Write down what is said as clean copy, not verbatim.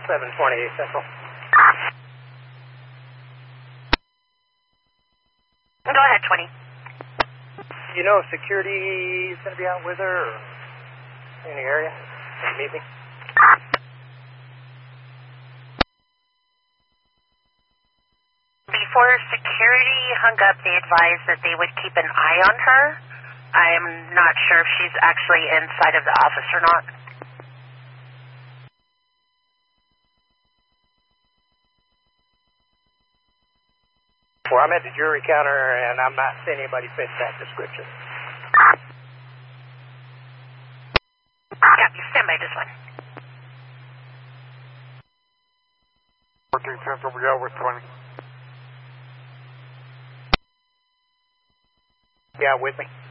728 Central. Go ahead, 20. You know if security's going to be out with her or in the area? Can you meet me? Before security hung up, they advised that they would keep an eye on her. I'm not sure if she's actually inside of the office or not. Well, I'm at the jury counter, and I'm not seeing anybody fit that description. Yeah, you stand by this one. 14 Central, we got with 20. Yeah, with me.